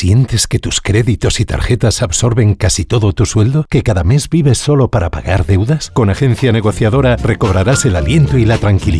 ¿Sientes que tus créditos y tarjetas absorben casi todo tu sueldo? ¿Que cada mes vives solo para pagar deudas? Con Agencia Negociadora recobrarás el aliento y la tranquilidad